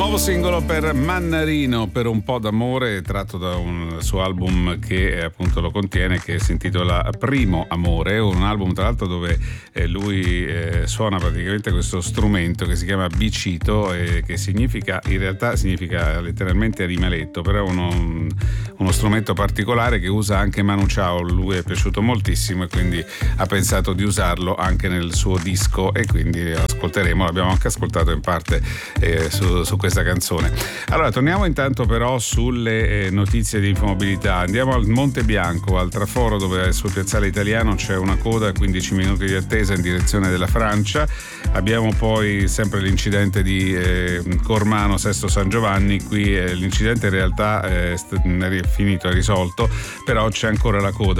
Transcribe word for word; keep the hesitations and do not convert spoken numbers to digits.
Nuovo singolo per Mannarino, Per un po' d'amore, tratto da un suo album che appunto lo contiene, che si intitola Primo Amore, un album tra l'altro dove eh, lui eh, suona praticamente questo strumento che si chiama bicito e che significa, in realtà significa letteralmente animaletto, però è uno, uno strumento particolare che usa anche Manu Chao. Lui è piaciuto moltissimo e quindi ha pensato di usarlo anche nel suo disco, e quindi ascolteremo, l'abbiamo anche ascoltato in parte eh, su, su questa canzone. Allora torniamo intanto però sulle eh, notizie di infomobilità. Andiamo al Monte Bianco, al traforo, dove sul piazzale Italiano c'è una coda, quindici minuti di attesa in direzione della Francia. Abbiamo poi sempre l'incidente di eh, Cormano Sesto San Giovanni. Qui eh, l'incidente in realtà è finito, è risolto, però c'è ancora la coda